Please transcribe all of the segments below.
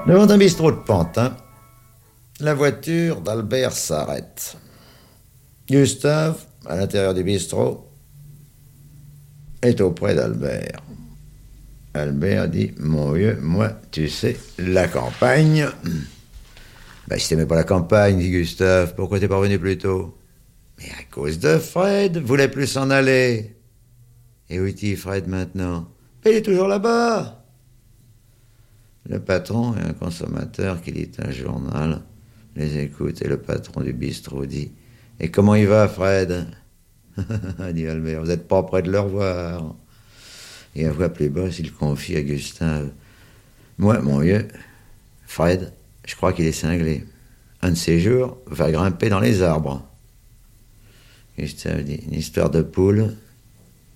Devant un bistrot de Pantin, la voiture d'Albert s'arrête. Gustave, à l'intérieur du bistrot, est auprès d'Albert. Albert dit « Mon vieux, moi, tu sais, la campagne... » « si t'aimais pas la campagne, dit Gustave, pourquoi t'es pas revenu plus tôt ?»« Mais à cause de Fred, voulait plus s'en aller. »« Et où est-il, Fred, maintenant ?»« Il est toujours là-bas. » Le patron et un consommateur qui lit un journal les écoutent et le patron du bistrot dit « Et comment il va, Fred ?» dit Albert, « Vous n'êtes pas près de le revoir. » Et à voix plus basse, il confie à Gustave « Moi, mon vieux, Fred, je crois qu'il est cinglé. Un de ces jours, va grimper dans les arbres. » Gustave dit « Une histoire de poule ? Probable. »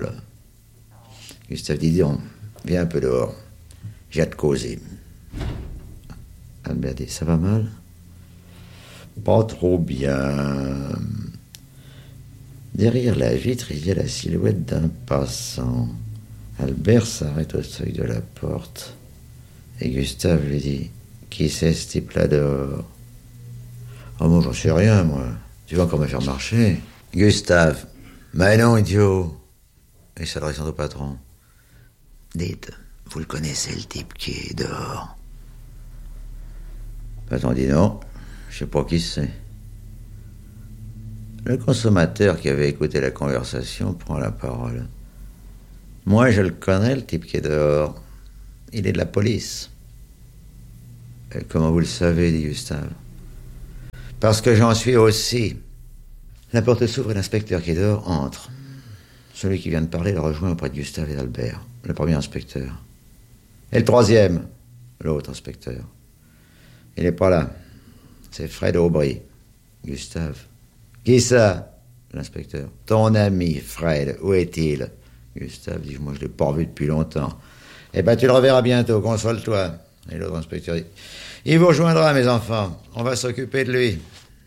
Gustave dit « Donc, viens un peu dehors. J'ai à te causer. » Albert dit « Ça va mal ?»« Pas trop bien. » Derrière la vitre, il y a la silhouette d'un passant. Albert s'arrête au seuil de la porte. Et Gustave lui dit « Qui c'est ce type-là dehors ?»« Oh, moi, j'en sais rien, moi. Tu vas encore me faire marcher. »« Gustave. »« Mais non, idiot. » Et s'adressant au patron. « Dites, vous le connaissez, le type qui est dehors ?» Le patron dit « Non, je sais pas qui c'est. » Le consommateur qui avait écouté la conversation prend la parole. « Moi, je le connais, le type qui est dehors. Il est de la police. » « Comment vous le savez, dit Gustave. »« Parce que j'en suis aussi. » La porte s'ouvre et l'inspecteur qui est dehors entre. Celui qui vient de parler le rejoint auprès de Gustave et d'Albert, le premier inspecteur. « Et le troisième ?» L'autre inspecteur. « Il n'est pas là. C'est Fred Aubry. » Gustave. « Qui ça ?» L'inspecteur. « Ton ami, Fred. Où est-il ?» Gustave dit « Moi, je ne l'ai pas revu depuis longtemps. »« Eh ben, tu le reverras bientôt. Console-toi. » Et l'autre inspecteur dit « Il vous rejoindra, mes enfants. On va s'occuper de lui. »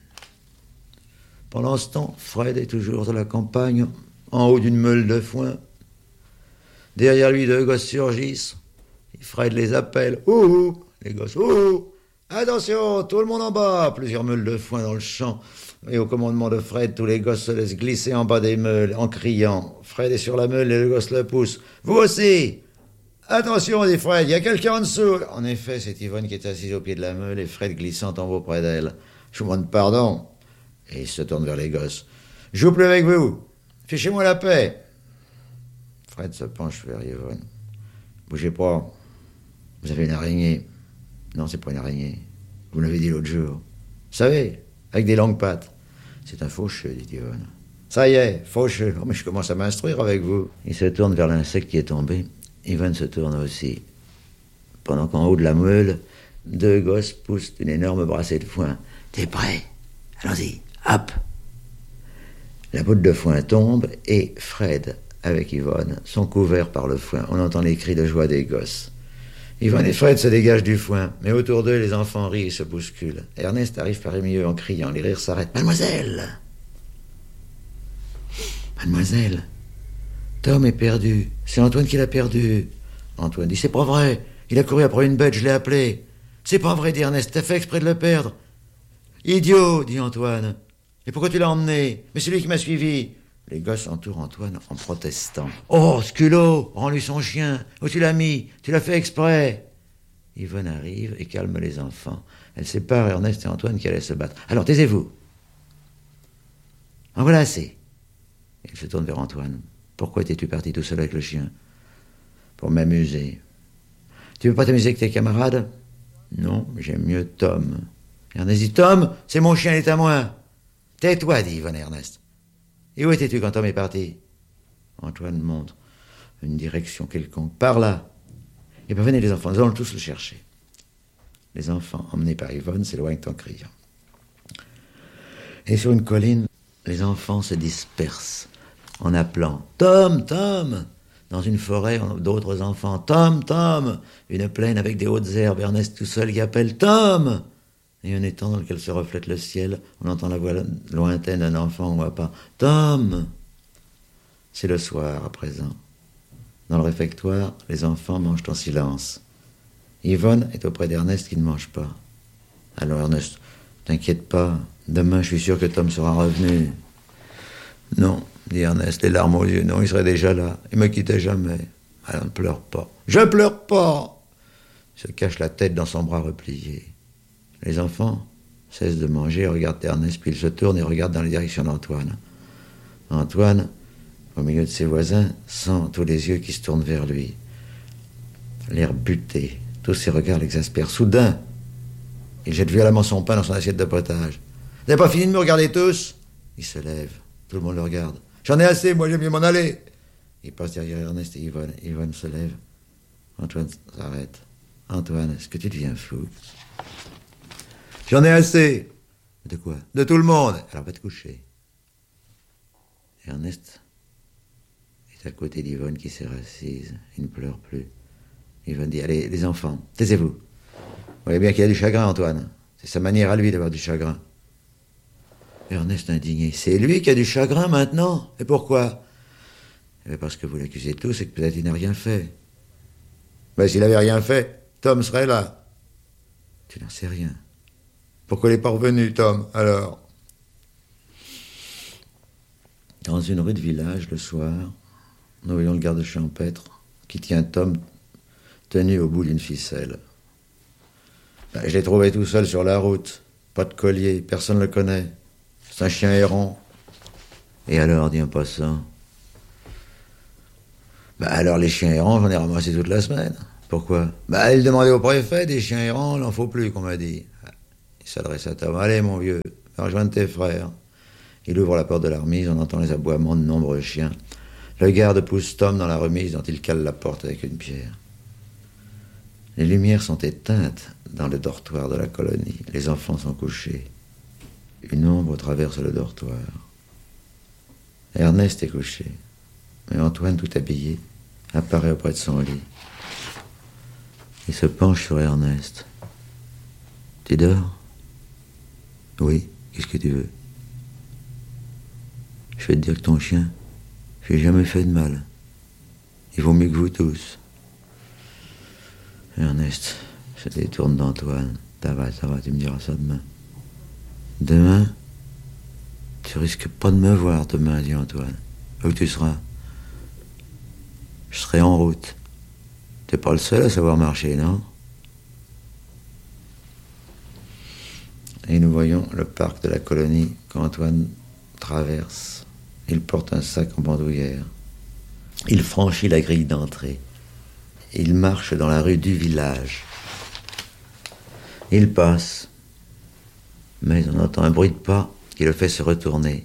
Pendant ce temps, Fred est toujours dans la campagne, en haut d'une meule de foin. Derrière lui, deux gosses surgissent. Fred les appelle. « Ouh !» Les gosses. « Ouh ! Attention, tout le monde en bas !» Plusieurs meules de foin dans le champ. Et au commandement de Fred, tous les gosses se laissent glisser en bas des meules, en criant. Fred est sur la meule et les gosses le poussent. « Vous aussi !» « Attention, dit Fred, il y a quelqu'un en dessous. » En effet, c'est Yvonne qui est assise au pied de la meule et Fred glissant en haut près d'elle. « Je vous demande pardon. » Et il se tourne vers les gosses. « Je joue plus avec vous. Fichez-moi la paix. » Fred se penche vers Yvonne. « Bougez pas. Vous avez une araignée. »« Non, c'est pas une araignée. Vous l'avez dit l'autre jour. Vous savez, avec des longues pattes. »« C'est un faucheux, dit Yvonne. »« Ça y est, faucheux. Oh, mais je commence à m'instruire avec vous. » Il se tourne vers l'insecte qui est tombé. Yvonne se tourne aussi. Pendant qu'en haut de la meule, deux gosses poussent une énorme brassée de foin. « T'es prêt? Allons-y, hop !» La botte de foin tombe et Fred, avec Yvonne, sont couverts par le foin. On entend les cris de joie des gosses. Yvonne et Fred se dégagent du foin, mais autour d'eux, les enfants rient et se bousculent. Ernest arrive parmi eux en criant. Les rires s'arrêtent. « Mademoiselle ! Mademoiselle ! Tom est perdu. C'est Antoine qui l'a perdu. » Antoine dit « C'est pas vrai. Il a couru après une bête, je l'ai appelé. »« C'est pas vrai, dit Ernest. T'as fait exprès de le perdre. »« Idiot, dit Antoine. Et pourquoi tu l'as emmené? Mais c'est lui qui m'a suivi. » Les gosses entourent Antoine en protestant. « Oh, ce culot, rends-lui son chien. Où tu l'as mis? Tu l'as fait exprès. » Yvonne arrive et calme les enfants. Elle sépare Ernest et Antoine qui allaient se battre. « Alors, taisez-vous. En voilà assez. » Elle se tourne vers Antoine. « Pourquoi t'es-tu parti tout seul avec le chien? »« Pour m'amuser. »« Tu veux pas t'amuser avec tes camarades? »« Non, j'aime mieux Tom. » Ernest dit « Tom, c'est mon chien, il est à moi. »« Tais-toi, dit Yvonne et Ernest. »« Et où étais-tu quand Tom est parti ?» Antoine montre une direction quelconque. « Par là. » « Eh bien, venez les enfants, nous allons tous le chercher. » Les enfants, emmenés par Yvonne, s'éloignent en criant. Et sur une colline, les enfants se dispersent en appelant « Tom, Tom !» Dans une forêt, d'autres enfants « Tom, Tom !» Une plaine avec des hautes herbes, Ernest tout seul qui appelle « Tom !» Et un étang dans lequel se reflète le ciel, on entend la voix lointaine d'un enfant, on voit pas « Tom !» C'est le soir à présent. Dans le réfectoire, les enfants mangent en silence. Yvonne est auprès d'Ernest qui ne mange pas. Alors Ernest, t'inquiète pas, demain je suis sûr que Tom sera revenu. Non, dit Ernest, les larmes aux yeux, non, il serait déjà là, il me quittait jamais. Alors ne pleure pas. Je pleure pas! Il se cache la tête dans son bras replié. Les enfants cessent de manger, regardent Ernest, puis ils se tournent et regardent dans la direction d'Antoine. Antoine, au milieu de ses voisins, sent tous les yeux qui se tournent vers lui. L'air buté, tous ses regards l'exaspèrent. Soudain, il jette violemment son pain dans son assiette de potage. « Vous n'avez pas fini de me regarder tous ?» Il se lève, tout le monde le regarde. « J'en ai assez, moi j'aime mieux m'en aller !» Il passe derrière Ernest et Yvonne. Yvonne se lève. Antoine s'arrête. « Antoine, est-ce que tu deviens fou ?»« J'en ai assez !»« De quoi ?»« De tout le monde !»« Alors va te coucher. » Ernest est à côté d'Yvonne qui s'est assise. Il ne pleure plus. Yvonne dit, allez, les enfants, taisez-vous. Vous voyez bien qu'il y a du chagrin, Antoine. C'est sa manière à lui d'avoir du chagrin. Ernest indigné, c'est lui qui a du chagrin maintenant? Et pourquoi? Eh bien parce que vous l'accusez tous et que peut-être il n'a rien fait. Mais s'il avait rien fait, Tom serait là. Tu n'en sais rien. Pourquoi il n'est pas revenu, Tom, alors? Dans une rue de village, le soir, nous voyons le garde champêtre qui tient Tom tenu au bout d'une ficelle. Ben, je l'ai trouvé tout seul sur la route. Pas de collier, personne ne le connaît. C'est un chien errant. Et alors, dit un passant. Ben alors, les chiens errants, j'en ai ramassé toute la semaine. Pourquoi? Ben, il demandait au préfet, des chiens errants, il n'en faut plus, qu'on m'a dit. Il s'adresse à Tom. Allez, mon vieux, va rejoindre tes frères. Il ouvre la porte de la remise, on entend les aboiements de nombreux chiens. Le garde pousse Tom dans la remise dont il cale la porte avec une pierre. Les lumières sont éteintes dans le dortoir de la colonie. Les enfants sont couchés. Une ombre traverse le dortoir. Ernest est couché. Mais Antoine, tout habillé, apparaît auprès de son lit. Il se penche sur Ernest. « Tu dors ?»« Oui, qu'est-ce que tu veux ?» « Je vais te dire que ton chien, je lui ai jamais fait de mal. Il vaut mieux que vous tous. » Ernest se détourne d'Antoine. Ça va, tu me diras ça demain. Demain? Tu risques pas de me voir demain, dit Antoine. Où tu seras? Je serai en route. T'es pas le seul à savoir marcher, non? Et nous voyons le parc de la colonie qu'Antoine traverse. Il porte un sac en bandoulière. Il franchit la grille d'entrée. Il marche dans la rue du village. Il passe. Mais on entend un bruit de pas qui le fait se retourner.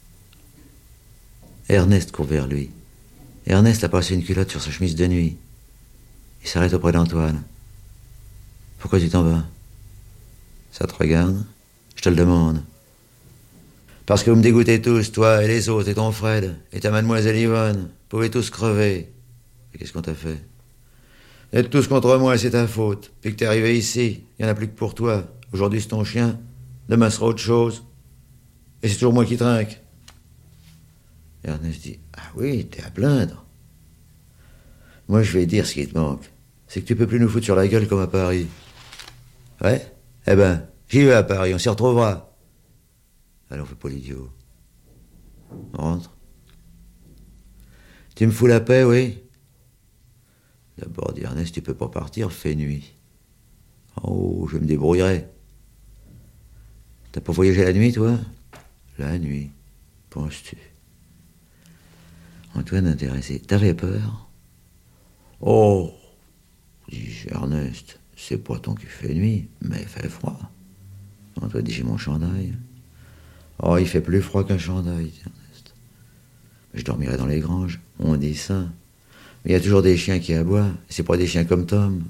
Ernest court vers lui. Ernest a passé une culotte sur sa chemise de nuit. Il s'arrête auprès d'Antoine. « Pourquoi tu t'en vas ?»« Ça te regarde? Je te le demande. » « Parce que vous me dégoûtez tous, toi et les autres, et ton Fred, et ta mademoiselle Yvonne. Vous pouvez tous crever. Et qu'est-ce qu'on t'a fait? Vous êtes tous contre moi et c'est ta faute. Puis que t'es arrivé ici, il n'y en a plus que pour toi. Aujourd'hui c'est ton chien, demain sera autre chose. Et c'est toujours moi qui trinque. » Et Ernest dit, « Ah oui, t'es à plaindre. Moi je vais dire ce qui te manque. C'est que tu peux plus nous foutre sur la gueule comme à Paris. » « Ouais? Eh ben, j'y vais à Paris, on s'y retrouvera. » Alors on fait pas l'idiot. On rentre. Tu me fous la paix, oui? D'abord, dit Ernest, tu peux pas partir, fait nuit. Oh, je me débrouillerai. T'as pas voyagé la nuit, toi? La nuit, penses-tu? Antoine intéressé. T'avais peur? Oh, dit Ernest, c'est pas tant qu'il fait nuit, mais il fait froid. Antoine dit, j'ai mon chandail. Oh, il fait plus froid qu'un chandail, dit Ernest. Je dormirai dans les granges, on dit ça. Mais il y a toujours des chiens qui aboient, et c'est pas des chiens comme Tom.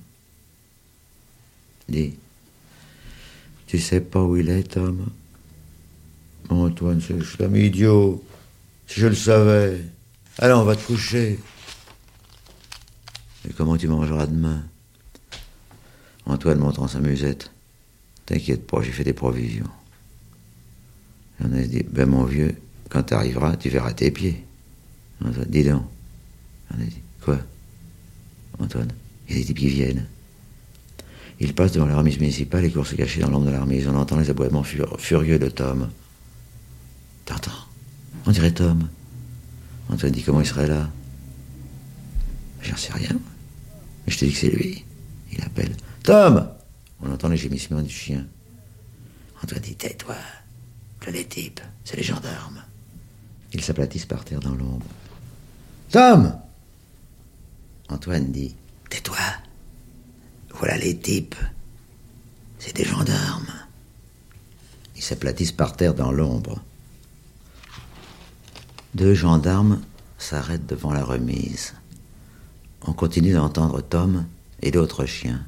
Dis, tu sais pas où il est, Tom? Antoine, c'est juste un idiot. Si je le savais. Allez, on va te coucher. Et comment tu mangeras demain? Antoine montrant sa musette. T'inquiète pas, j'ai fait des provisions. Ernest dit, ben mon vieux, quand t'arriveras, tu verras tes pieds. Antoine, dis donc. Ernest dit, quoi? Antoine, il y a des types qui viennent. Il passe devant la remise municipale et court se cacher dans l'ombre de la remise. On entend les aboiements furieux de Tom. T'entends? On dirait Tom. Antoine dit comment il serait là. J'en sais rien. Mais je te dis que c'est lui. Il appelle. Tom! On entend les gémissements du chien. Antoine dit tais-toi. Que les types, c'est les gendarmes. Ils s'aplatissent par terre dans l'ombre. Tom! Antoine dit tais-toi. Voilà les types. C'est des gendarmes. Ils s'aplatissent par terre dans l'ombre. 2 gendarmes s'arrêtent devant la remise. On continue d'entendre Tom et d'autres chiens.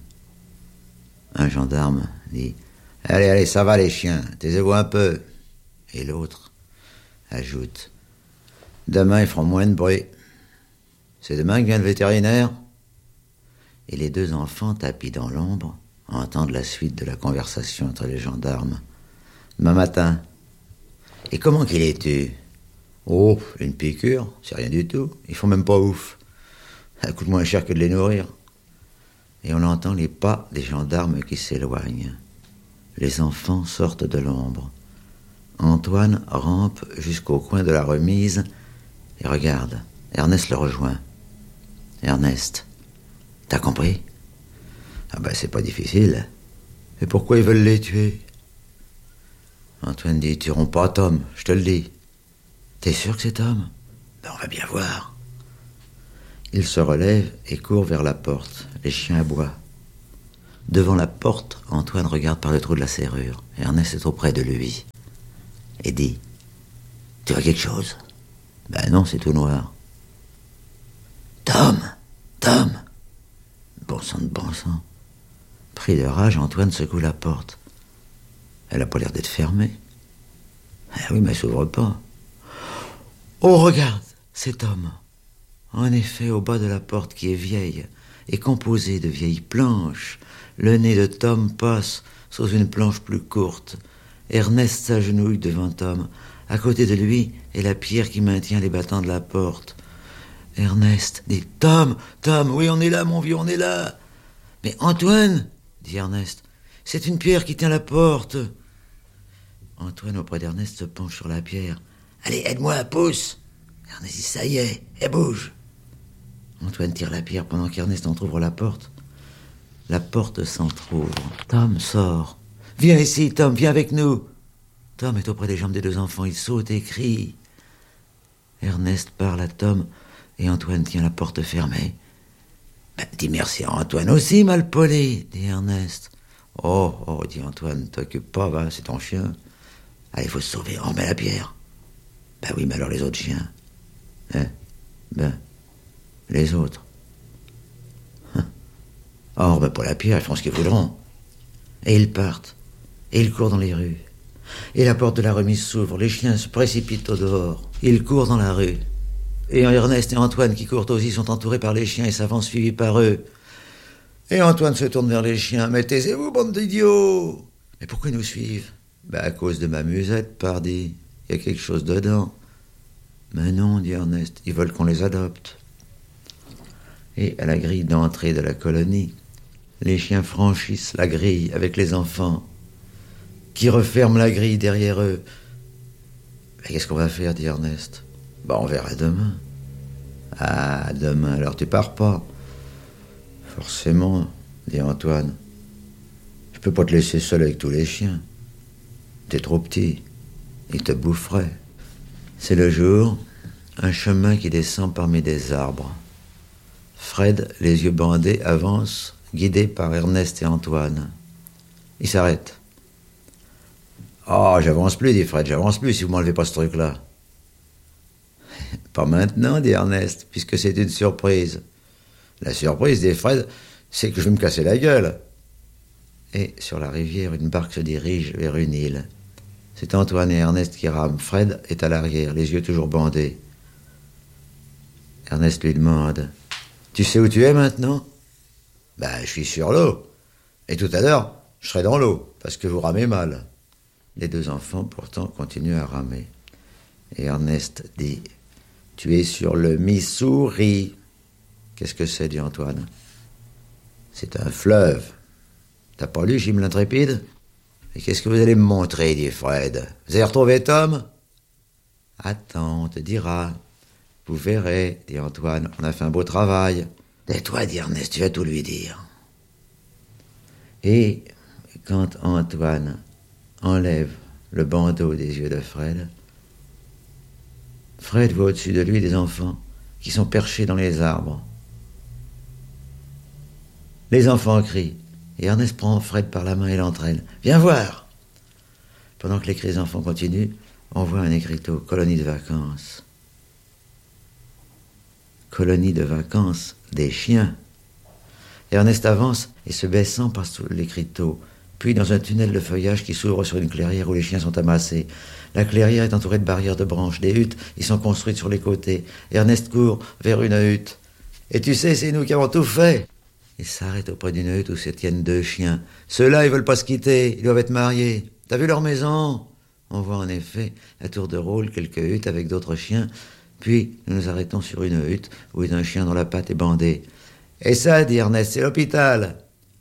Un gendarme dit « Allez, allez, ça va les chiens, taisez-vous un peu. » Et l'autre ajoute « Demain, ils feront moins de bruit. C'est demain que vient le vétérinaire ?» Et les 2 enfants, tapis dans l'ombre, entendent la suite de la conversation entre les gendarmes. « Demain matin. Et comment qu'il est tu? Oh, une piqûre, c'est rien du tout. Ils font même pas ouf. Ça coûte moins cher que de les nourrir. » Et on entend les pas des gendarmes qui s'éloignent. Les enfants sortent de l'ombre. Antoine rampe jusqu'au coin de la remise et regarde. Ernest le rejoint. « Ernest, t'as compris? » « Ah ben c'est pas difficile. Et pourquoi ils veulent les tuer? » Antoine dit « Ils tueront pas Tom, je te le dis. » « T'es sûr que c'est Tom? » « Ben on va bien voir. » Il se relève et court vers la porte. Les chiens aboient. Devant la porte, Antoine regarde par le trou de la serrure. Ernest est auprès de lui et dit « Tu vois quelque chose? » « Ben non, c'est tout noir. »« Tom! Tom !» Bon sang de bon sang. Pris de rage, Antoine secoue la porte. Elle a pas l'air d'être fermée. Ah oui, mais elle s'ouvre pas. Oh, regarde, c'est Tom. En effet, au bas de la porte qui est vieille et composée de vieilles planches, le nez de Tom passe sous une planche plus courte. Ernest s'agenouille devant Tom. À côté de lui est la pierre qui maintient les battants de la porte. Ernest dit « Tom, Tom, oui, on est là, mon vieux, on est là. »« Mais Antoine, dit Ernest, c'est une pierre qui tient la porte. » Antoine, auprès d'Ernest, se penche sur la pierre. « Allez, aide-moi, pousse. » Ernest dit « Ça y est, elle bouge. » Antoine tire la pierre pendant qu'Ernest entr'ouvre la porte. La porte s'entr'ouvre. Tom sort. « Viens ici, Tom, viens avec nous. » Tom est auprès des jambes des 2 enfants. Il saute et crie. Ernest parle à Tom et Antoine tient la porte fermée. Ben, dis merci à Antoine aussi, malpoli, dit Ernest. Oh, oh, dit Antoine, t'occupe pas, va, c'est ton chien. Allez, faut se sauver, on remet la pierre. Ben oui, mais alors les autres chiens. Ben, les autres. Oh, ben pour la pierre, ils font ce qu'ils voudront. Et ils partent. Et ils courent dans les rues. Et la porte de la remise s'ouvre. Les chiens se précipitent au dehors. Ils courent dans la rue. Et Ernest et Antoine, qui courent aussi, sont entourés par les chiens et s'avancent suivis par eux. Et Antoine se tourne vers les chiens. « Mais taisez-vous, bande d'idiots !»« Mais pourquoi ils nous suivent ?»« Ben à cause de ma musette, pardi. Il y a quelque chose dedans. »« Mais non, dit Ernest, ils veulent qu'on les adopte. » Et à la grille d'entrée de la colonie, les chiens franchissent la grille avec les enfants, qui referment la grille derrière eux. « Mais qu'est-ce qu'on va faire, dit Ernest. »« Ben on verra demain. »« Ah, demain, alors tu pars pas. »« Forcément, dit Antoine. Je peux pas te laisser seul avec tous les chiens. T'es trop petit. Ils te boufferaient. » C'est le jour, un chemin qui descend parmi des arbres. Fred, les yeux bandés, avance, guidé par Ernest et Antoine. Il s'arrête. « Oh, j'avance plus, dit Fred, j'avance plus si vous m'enlevez pas ce truc-là. »« Pas maintenant, dit Ernest, puisque c'est une surprise. »« La surprise, dit Fred, c'est que je vais me casser la gueule. » Et sur la rivière, une barque se dirige vers une île. C'est Antoine et Ernest qui rament. Fred est à l'arrière, les yeux toujours bandés. Ernest lui demande « Tu sais où tu es maintenant ?»« Ben, je suis sur l'eau. Et tout à l'heure, je serai dans l'eau, parce que vous ramez mal. » Les 2 enfants, pourtant, continuent à ramer. Et Ernest dit « Tu es sur le Missouri. » « Qu'est-ce que c'est, dit Antoine. »« C'est un fleuve. » T'as pas lu Jim l'intrépide? Et qu'est-ce que vous allez me montrer, dit Fred. Vous avez retrouvé Tom? Attends, on te dira. Vous verrez, dit Antoine, on a fait un beau travail. Tais-toi, dit Ernest, tu vas tout lui dire. Et quand Antoine enlève le bandeau des yeux de Fred, Fred voit au-dessus de lui des enfants qui sont perchés dans les arbres. Les enfants crient, et Ernest prend Fred par la main et l'entraîne. « Viens voir !» Pendant que les cris des enfants continuent, on voit un écriteau, colonie de vacances. Colonie de vacances des chiens. Ernest avance et se baissant passe sous l'écriteau, puis dans un tunnel de feuillage qui s'ouvre sur une clairière où les chiens sont amassés. La clairière est entourée de barrières de branches, des huttes y sont construites sur les côtés. Ernest court vers une hutte. « Et tu sais, c'est nous qui avons tout fait !» Il s'arrête auprès d'une hutte où se tiennent 2 chiens. Ceux-là, ils veulent pas se quitter, ils doivent être mariés. T'as vu leur maison? On voit en effet, à tour de rôle, quelques huttes avec d'autres chiens. Puis, nous nous arrêtons sur une hutte où est un chien dont la patte est bandée. « Et ça, dit Ernest, c'est l'hôpital !»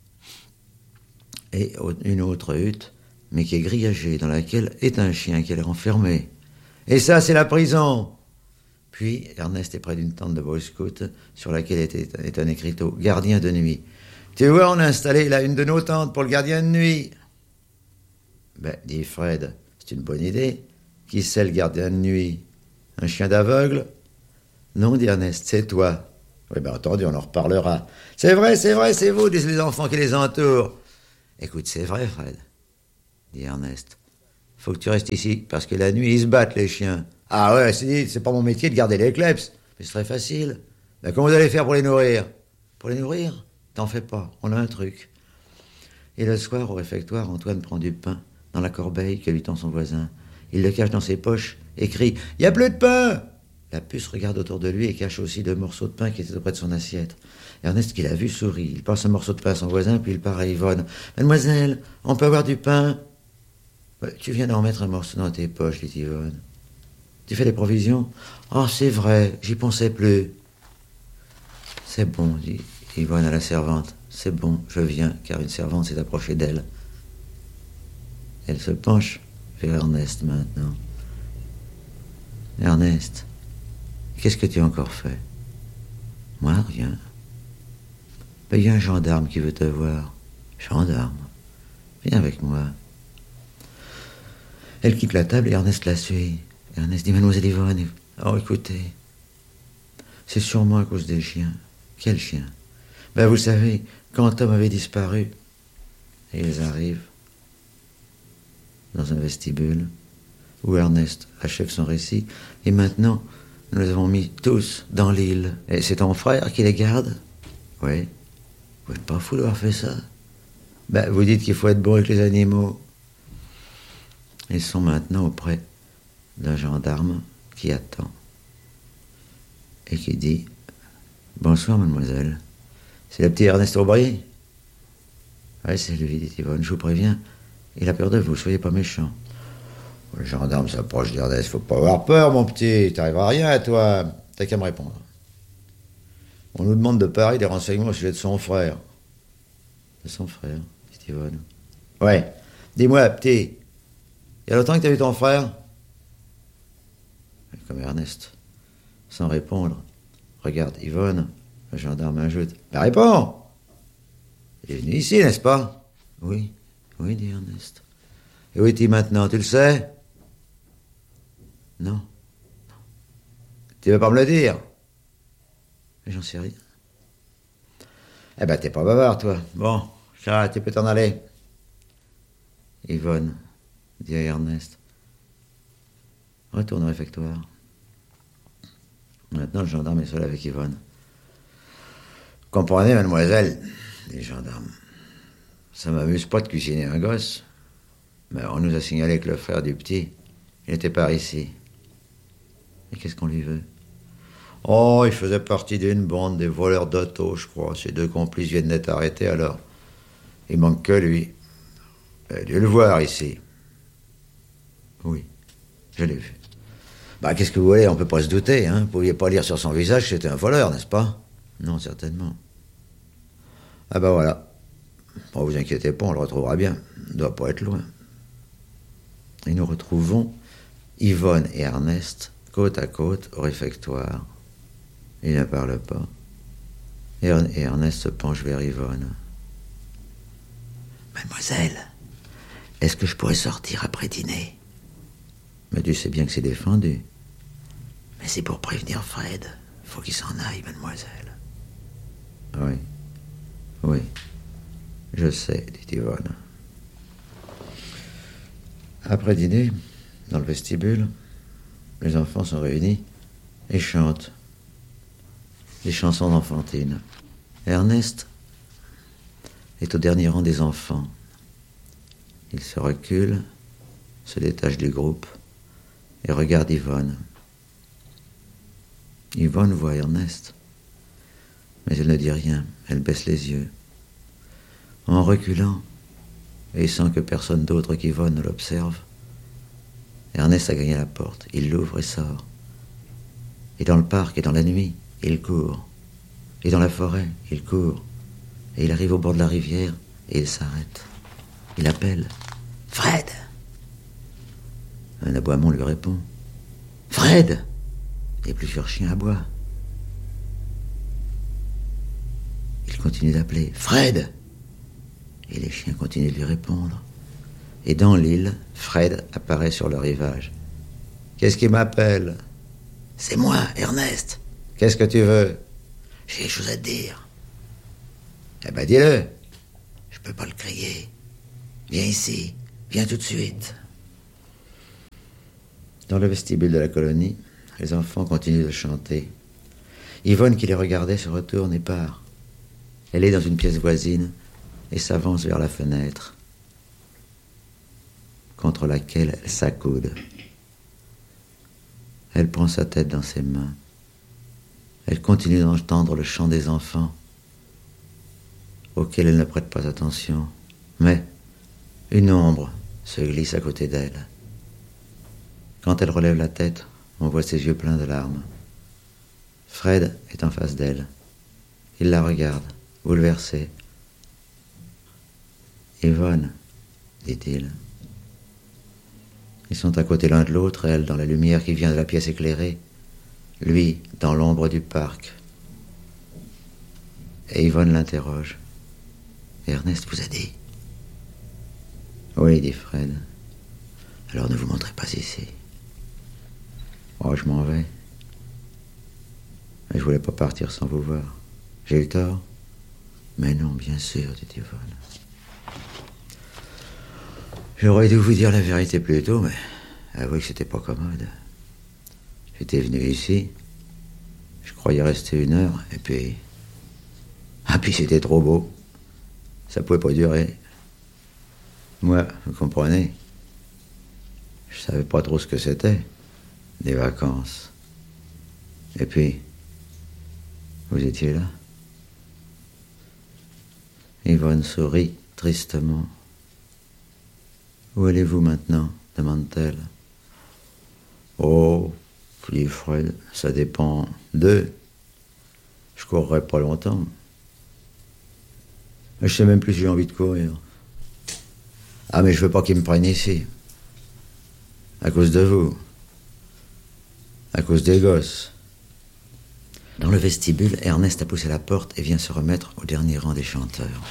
Et une autre hutte, mais qui est grillagée, dans laquelle est un chien qui est renfermé. « Et ça, c'est la prison !» Puis, Ernest est près d'une tente de Boy Scout, sur laquelle est un écriteau, « Gardien de nuit ». « Tu vois, on a installé là une de nos tentes pour le gardien de nuit. » Ben, dit Fred, c'est une bonne idée. Qui c'est le gardien de nuit? Un chien d'aveugle? Non, dit Ernest, c'est toi. Oui, ben entendu, on en reparlera. C'est vrai, c'est vous, disent les enfants qui les entourent. Écoute, c'est vrai, Fred, dit Ernest. Faut que tu restes ici, parce que la nuit, ils se battent, les chiens. Ah ouais, c'est pas mon métier de garder les kleps. Mais c'est très facile. Ben, comment vous allez faire pour les nourrir? Pour les nourrir? T'en fais pas, on a un truc. Et le soir, au réfectoire, Antoine prend du pain dans la corbeille que lui tend son voisin. Il le cache dans ses poches et crie « Il n'y a plus de pain !» La puce regarde autour de lui et cache aussi 2 morceaux de pain qui étaient auprès de son assiette. Ernest, qui l'a vu, sourit. Il passe un morceau de pain à son voisin, puis il part à Yvonne. « Mademoiselle, on peut avoir du pain ?»« Tu viens d'en mettre un morceau dans tes poches, dit Yvonne. »« Tu fais des provisions ?»« Oh, c'est vrai, j'y pensais plus. »« C'est bon, dit Yvonne à la servante. C'est bon, je viens, car une servante s'est approchée d'elle. Elle se penche vers Ernest maintenant. « Ernest, qu'est-ce que tu as encore fait? »« Moi, rien. »« Ben, il y a un gendarme qui veut te voir. »« Gendarme? Viens avec moi. » Elle quitte la table et Ernest la suit. Ernest dit « Mademoiselle Yvonne, oh, écoutez, c'est sûrement à cause des chiens. »« Quel chien? » Ben, vous savez, quand Tom avait disparu. Et ils arrivent dans un vestibule où Ernest achève son récit. Et maintenant, nous les avons mis tous dans l'île. Et c'est ton frère qui les garde? Oui. Vous n'êtes pas fou d'avoir fait ça? Ben, vous dites qu'il faut être bon avec les animaux. Ils sont maintenant auprès d'un gendarme qui attend et qui dit « Bonsoir, mademoiselle. C'est le petit Ernest Aubry ?»« Oui, c'est lui, dit Yvonne, je vous préviens. Il a peur de vous, soyez pas méchant. » Le gendarme s'approche d'Ernest. « Faut pas avoir peur, mon petit. T'arriveras à rien, toi. T'as qu'à me répondre. On nous demande de Paris des renseignements au sujet de son frère. »« De son frère, dit Yvonne. »« Ouais. Dis-moi, petit, il y a longtemps que t'as vu ton frère ?» Comme Ernest, sans répondre, regarde Yvonne. Le gendarme ajoute « Ben réponds! Il est venu ici, n'est-ce pas? »« Oui, oui, dit Ernest. »« Et où est-il maintenant, tu le sais? »« Non. Tu veux pas me le dire? »« Mais j'en sais rien. »« Eh ben t'es pas bavard, toi. Bon, Charles, tu peux t'en aller. » Yvonne, dit à Ernest, « Retourne au réfectoire. » Maintenant, le gendarme est seul avec Yvonne. « Comprenez, mademoiselle, dit le gendarme, ça m'amuse pas de cuisiner un gosse, mais on nous a signalé que le frère du petit, il n'était pas ici. Et qu'est-ce qu'on lui veut? Oh, il faisait partie d'une bande des voleurs d'auto, je crois. Ses 2 complices viennent d'être arrêtés, alors il manque que lui. Vous avez dû le voir ici. » Oui, je l'ai vu. Bah, qu'est-ce que vous voulez, on peut pas se douter, hein. Vous pouviez pas lire sur son visage que c'était un voleur, n'est-ce pas? Non, certainement. Ah bah voilà. Bon, vous inquiétez pas, on le retrouvera bien. Il ne doit pas être loin. Et nous retrouvons Yvonne et Ernest côte à côte au réfectoire. Ils ne parlent pas. Et Ernest se penche vers Yvonne. Mademoiselle, est-ce que je pourrais sortir après dîner? Mais tu sais bien que c'est défendu. Mais c'est pour prévenir Fred. Faut qu'il s'en aille, mademoiselle. Oui, oui, je sais, dit Yvonne. Après dîner, dans le vestibule, les enfants sont réunis et chantent des chansons d'enfantine. Ernest est au dernier rang des enfants. Il se recule, se détache du groupe et regarde Yvonne. Yvonne voit Ernest, mais elle ne dit rien, elle baisse les yeux. En reculant, et sans que personne d'autre qu'Yvonne ne l'observe, Ernest a gagné la porte, il l'ouvre et sort. Et dans le parc et dans la nuit, il court. Et dans la forêt, il court. Et il arrive au bord de la rivière et il s'arrête. Il appelle « Fred !» Un aboiement lui répond « Fred !» Et plusieurs chiens aboient. Il continue d'appeler « Fred !» Et les chiens continuent de lui répondre. Et dans l'île, Fred apparaît sur le rivage. « Qu'est-ce qui m'appelle ?»« C'est moi, Ernest. »« Qu'est-ce que tu veux ?»« J'ai des choses à te dire. »« Eh ben dis-le. »« Je peux pas le crier. Viens ici. Viens tout de suite. » Dans le vestibule de la colonie, les enfants continuent de chanter. Yvonne, qui les regardait, se retourne et part. Elle est dans une pièce voisine et s'avance vers la fenêtre, contre laquelle elle s'accoude. Elle prend sa tête dans ses mains. Elle continue d'entendre le chant des enfants, auquel elle ne prête pas attention. Mais une ombre se glisse à côté d'elle. Quand elle relève la tête, on voit ses yeux pleins de larmes. Fred est en face d'elle. Il la regarde, bouleversé. « Yvonne, dit-il. » Ils sont à côté l'un de l'autre, elle dans la lumière qui vient de la pièce éclairée, lui dans l'ombre du parc. Et Yvonne l'interroge. « Ernest vous a dit ?»« Oui, dit Fred. »« Alors ne vous montrez pas ici. »« Oh, je m'en vais. Mais je voulais pas partir sans vous voir. J'ai eu tort ?»« Mais non, bien sûr, dit Yvonne. » J'aurais dû vous dire la vérité plus tôt, mais avouez que c'était pas commode. J'étais venu ici, je croyais rester 1 heure, et puis... Ah, puis c'était trop beau. Ça pouvait pas durer. Moi, vous comprenez, je savais pas trop ce que c'était, des vacances. Et puis, vous étiez là. Yvonne sourit tristement. Où allez-vous maintenant ? Demande-t-elle. Oh, dit Fred, ça dépend d'eux. Je courrai pas longtemps. Je sais même plus si j'ai envie de courir. Ah, mais je veux pas qu'ils me prennent ici. À cause de vous. À cause des gosses. Dans le vestibule, Ernest a poussé la porte et vient se remettre au dernier rang des chanteurs.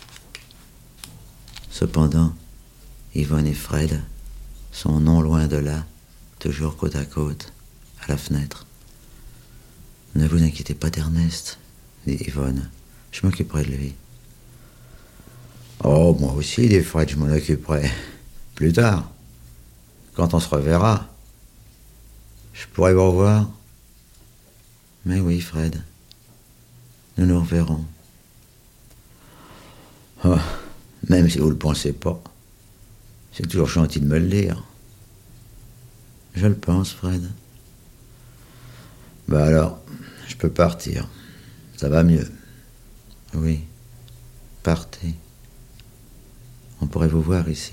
Cependant, Yvonne et Fred sont non loin de là, toujours côte à côte, à la fenêtre. « Ne vous inquiétez pas d'Ernest, dit Yvonne. Je m'occuperai de lui. »« Oh, moi aussi, dit Fred, je m'en occuperai. Plus tard, quand on se reverra, je pourrai vous revoir. »« Mais oui, Fred, nous nous reverrons. »« Oh, même si vous ne le pensez pas. C'est toujours gentil de me le dire. »« Je le pense, Fred. »« Bah alors, je peux partir. Ça va mieux. »« Oui, partez. On pourrait vous voir ici. »«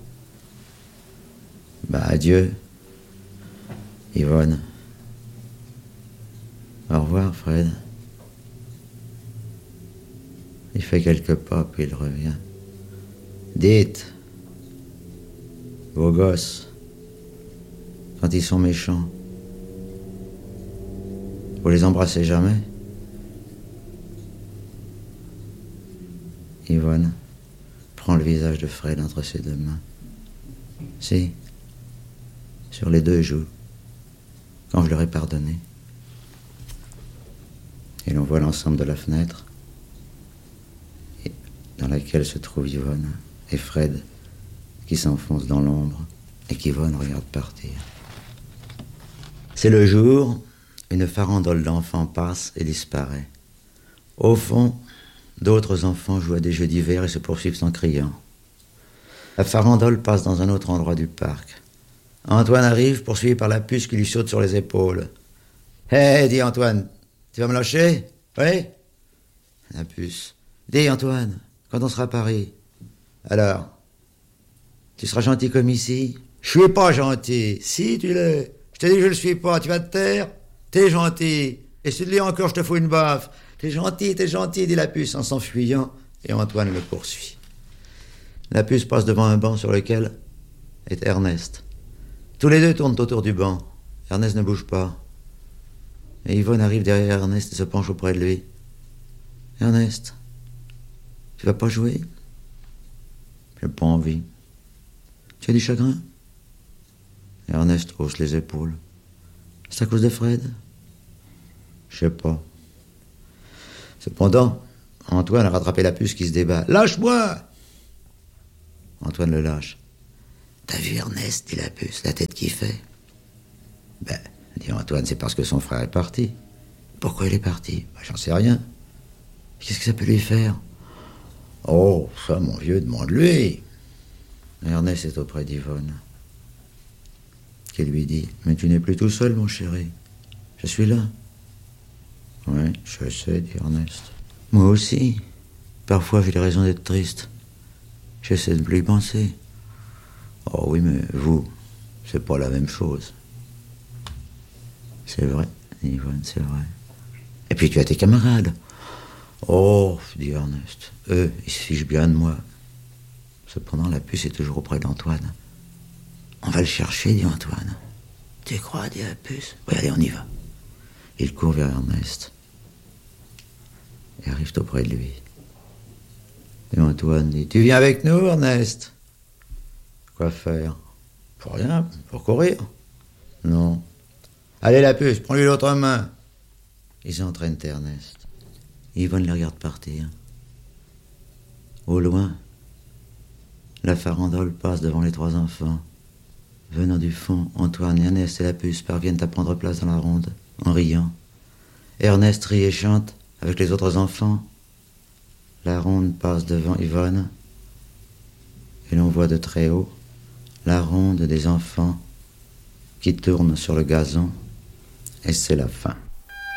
Bah adieu, Yvonne. »« Au revoir, Fred. » Il fait quelques pas, puis il revient. Dites, vos gosses, quand ils sont méchants, vous les embrassez jamais? Yvonne prend le visage de Fred entre ses deux mains. Si, sur les deux joues, quand je leur ai pardonné. Et l'on voit l'ensemble de la fenêtre, dans laquelle se trouve Yvonne et Fred, qui s'enfonce dans l'ombre et qu'Yvonne regarde partir. C'est le jour, une farandole d'enfants passe et disparaît. Au fond, d'autres enfants jouent à des jeux d'hiver et se poursuivent en criant. La farandole passe dans un autre endroit du parc. Antoine arrive, poursuivi par la puce qui lui saute sur les épaules. « Hé, dit Antoine, tu vas me lâcher? Oui ?» La puce. « Dis, Antoine, quand on sera à Paris, alors, tu seras gentil comme ici? »« Je suis pas gentil. »« Si, tu l'es. Je t'ai dit que je le suis pas. Tu vas te taire? T'es gentil. Et si tu te lis encore, je te fous une baffe. T'es gentil, dit la puce en s'enfuyant, et Antoine le poursuit. La puce passe devant un banc sur lequel est Ernest. Tous les deux tournent autour du banc. Ernest ne bouge pas. Et Yvonne arrive derrière Ernest et se penche auprès de lui. « Ernest, tu vas pas jouer? »« J'ai pas envie. »« Tu as du chagrin ?» Ernest hausse les épaules. « C'est à cause de Fred ?»« Je sais pas. » Cependant, Antoine a rattrapé la puce qui se débat. « Lâche-moi !» Antoine le lâche. « T'as vu Ernest, dit la puce, la tête qu'il fait ?»« Ben, dit Antoine, c'est parce que son frère est parti. »« Pourquoi il est parti ? Ben, j'en sais rien. »« Qu'est-ce que ça peut lui faire ?»« Oh, ça, mon vieux, demande-lui. » Ernest est auprès d'Yvonne, qui lui dit « Mais tu n'es plus tout seul, mon chéri. Je suis là. » « Oui, je sais, dit Ernest. Moi aussi. Parfois, j'ai des raisons d'être triste. J'essaie de ne plus y penser. Oh oui, mais vous, c'est pas la même chose. » C'est vrai, dit Yvonne, c'est vrai. Et puis tu as tes camarades. Oh, dit Ernest, eux, ils se fichent bien de moi. Cependant, la puce est toujours auprès d'Antoine. On va le chercher, dit Antoine. Tu crois, dit la puce. Oui, allez, on y va. Il court vers Ernest et arrive auprès de lui. Et Antoine dit « Tu viens avec nous, Ernest ?»« Quoi faire ?»« Pour rien, pour courir. »« Non. »« Allez, la puce, prends-lui l'autre main. » Ils entraînent Ernest. Yvonne les regarde partir. Au loin, la farandole passe devant les trois enfants. Venant du fond, Antoine, Ernest et la puce parviennent à prendre place dans la ronde, en riant. Ernest rit et chante avec les autres enfants. La ronde passe devant Yvonne, et l'on voit de très haut la ronde des enfants qui tournent sur le gazon, et c'est la fin.